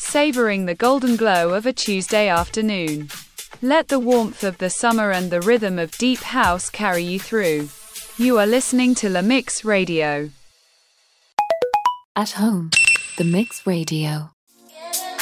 savoring the golden glow of a Tuesday afternoon. Let the warmth of the summer and the rhythm of deep house carry you through. You are listening to La Mix Radio. At home, The Mix Radio.